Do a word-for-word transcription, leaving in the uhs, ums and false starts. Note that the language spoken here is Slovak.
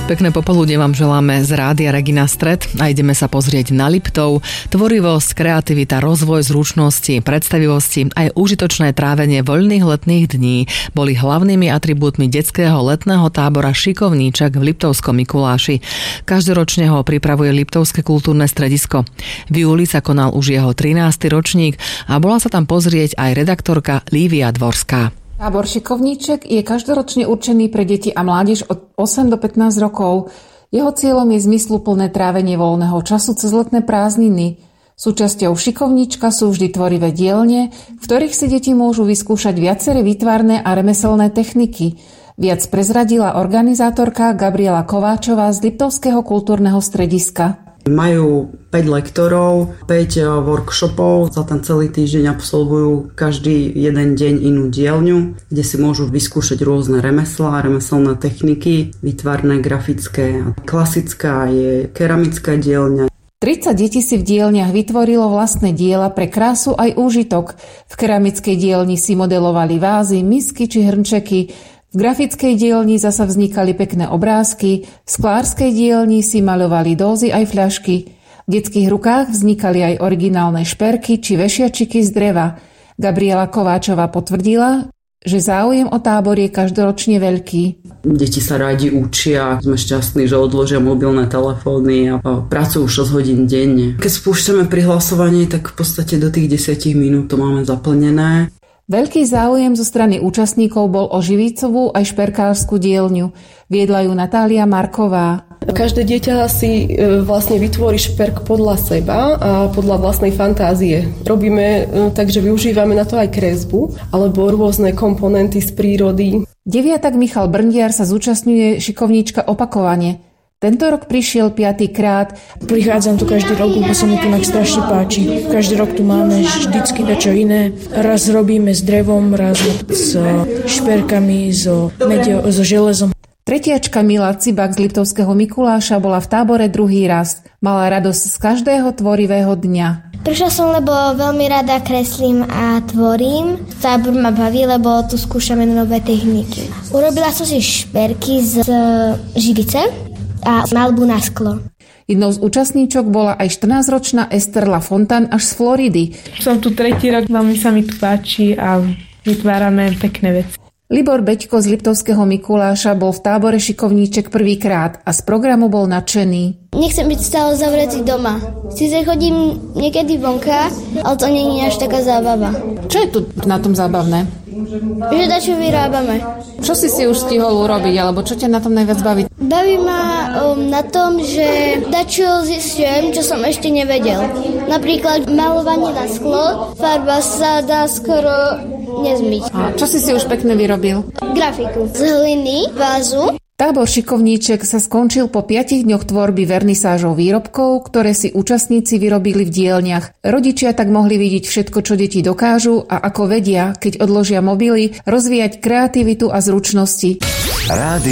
Pekné popoludne vám želáme z Rádia Regina Stred a ideme sa pozrieť na Liptov. Tvorivosť, kreativita, rozvoj zručnosti, predstavivosti aj užitočné trávenie voľných letných dní boli hlavnými atribútmi detského letného tábora Šikovníček v Liptovskom Mikuláši. Každoročne ho pripravuje Liptovské kultúrne stredisko. V júli sa konal už jeho trinásty ročník a bola sa tam pozrieť aj redaktorka Lívia Dvorská. Tábor Šikovníček je každoročne určený pre deti a mládež od osem do pätnásť rokov. Jeho cieľom je zmysluplné trávenie voľného času cez letné prázdniny. Súčasťou Šikovníčka sú vždy tvorivé dielne, v ktorých si deti môžu vyskúšať viaceré výtvarné a remeselné techniky. Viac prezradila organizátorka Gabriela Kováčová z Liptovského kultúrneho strediska. Majú päť lektorov, päť workshopov, za ten celý týždeň absolvujú každý jeden deň inú dielňu, kde si môžu vyskúšať rôzne remeslá, remeselné techniky, výtvarné, grafické. Klasická je keramická dielňa. tridsať detí si v dielniach vytvorilo vlastné diela pre krásu aj úžitok. V keramickej dielni si modelovali vázy, misky či hrnčeky. V grafickej dielni zasa vznikali pekné obrázky, v sklárskej dielni si maľovali dózy aj fľašky. V detských rukách vznikali aj originálne šperky či vešiačiky z dreva. Gabriela Kováčová potvrdila, že záujem o tábor je každoročne veľký. Deti sa radi učia, sme šťastní, že odložia mobilné telefóny a pracujú šesť hodín denne. Keď spúšťame prihlasovanie, tak v podstate do tých desať minút to máme zaplnené. Veľký záujem zo strany účastníkov bol o živicovú aj šperkárskú dielňu. Viedla ju Natália Marková. Každé dieťa si vlastne vytvorí šperk podľa seba a podľa vlastnej fantázie. Robíme tak, že využívame na to aj kresbu alebo rôzne komponenty z prírody. Deviatak Michal Brndiar sa zúčastňuje Šikovníčka opakovane. Tento rok prišiel piatykrát. Prichádzam tu každý rok, lebo sa mi tu tak strašne páči. Každý rok tu máme vždycky niečo iné. Raz robíme s drevom, raz s šperkami, so, medio, so železom. Tretiačka Mila Cibak z Liptovského Mikuláša bola v tábore druhý raz. Mala radosť z každého tvorivého dňa. Prišla som, lebo veľmi rada kreslím a tvorím. Tábor ma baví, lebo tu skúšame nové techniky. Urobila som si šperky z živice a malbu na sklo. Jednou z účastníčok bola aj štrnásťročná Ester Lafontaine až z Floridy. Som tu tretí rok, veľmi sa mi tu páči a vytvárame pekné veci. Libor Beďko z Liptovského Mikuláša bol v tábore Šikovníček prvýkrát a z programu bol nadšený. Nechcem byť stále zavretý doma. Sice chodím niekedy vonka, ale to nie je až taká zábava. Čo je tu na tom zábavné? Že dačo vyrábame. Čo si si už stihol urobiť, alebo čo ťa na tom najviac baví? Baví ma um, na tom, že dačo zistujem, čo som ešte nevedel. Napríklad malovanie na sklo, farba sa dá skoro nezmyť. A čo si si už pekne vyrobil? Grafiku. Z hliny, vázu. Tábor Šikovníček sa skončil po piatich dňoch tvorby vernisážov výrobkov, ktoré si účastníci vyrobili v dielniach. Rodičia tak mohli vidieť všetko, čo deti dokážu a ako vedia, keď odložia mobily, rozvíjať kreativitu a zručnosti. Rádio